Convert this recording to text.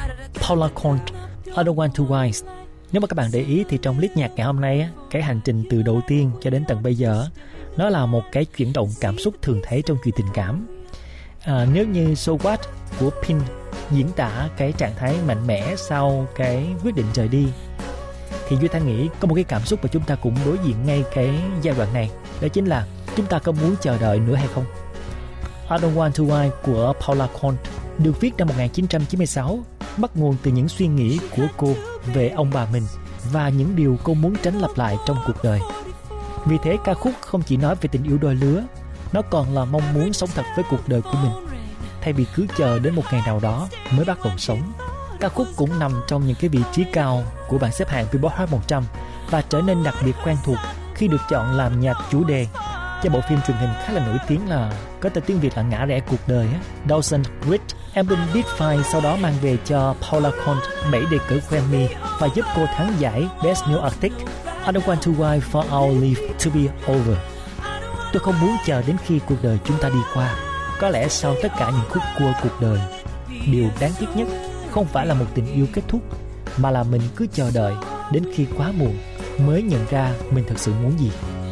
Paula Cont, I don't want to wise. Nếu mà các bạn để ý thì trong list nhạc ngày hôm nay á, cái hành trình từ đầu tiên cho đến tận bây giờ, nó là một cái chuyển động cảm xúc thường thấy trong chuyện tình cảm. Nếu như So What của Pink diễn tả cái trạng thái mạnh mẽ sau cái quyết định rời đi, thì Duy Thanh nghĩ có một cái cảm xúc mà chúng ta cũng đối diện ngay cái giai đoạn này, đó chính là chúng ta có muốn chờ đợi nữa hay không. I don't want to wait của Paula Cont được viết năm 1996, bắt nguồn từ những suy nghĩ của cô về ông bà mình và những điều cô muốn tránh lặp lại trong cuộc đời. Vì thế ca khúc không chỉ nói về tình yêu đôi lứa, nó còn là mong muốn sống thật với cuộc đời của mình, thay vì cứ chờ đến một ngày nào đó mới bắt đầu sống. Ca khúc cũng nằm trong những cái vị trí cao của bảng xếp hạng Billboard Hot 100 và trở nên đặc biệt quen thuộc khi được chọn làm nhạc chủ đề cho bộ phim truyền hình khá là nổi tiếng là có tên tiếng Việt là Ngã rẽ cuộc đời Dawson's Creek. Album Big Five sau đó mang về cho Paula Cont 7 đề cử Grammy và giúp cô thắng giải Best New Artist. I don't want to wait for our life to be over. Tôi không muốn chờ đến khi cuộc đời chúng ta đi qua. Có lẽ sau tất cả những khúc cua cuộc đời, điều đáng tiếc nhất không phải là một tình yêu kết thúc, mà là mình cứ chờ đợi đến khi quá muộn mới nhận ra mình thật sự muốn gì.